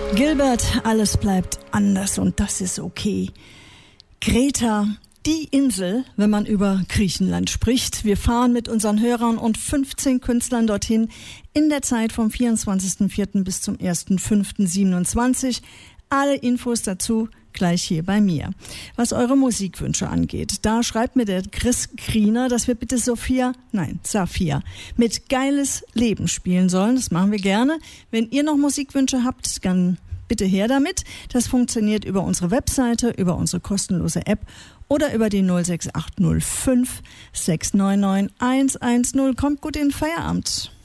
Gilbert, alles bleibt anders und das ist okay. Greta, die Insel, wenn man über Griechenland spricht. Wir fahren mit unseren Hörern und 15 Künstlern dorthin in der Zeit vom 24.04. bis zum 1.05.27. Alle Infos dazu gleich hier bei mir. Was eure Musikwünsche angeht, da schreibt mir der Chris Griener, dass wir bitte Safia mit Geiles Leben spielen sollen. Das machen wir gerne. Wenn ihr noch Musikwünsche habt, dann bitte her damit. Das funktioniert über unsere Webseite, über unsere kostenlose App oder über die 06805 699 110. Kommt gut in den Feierabend.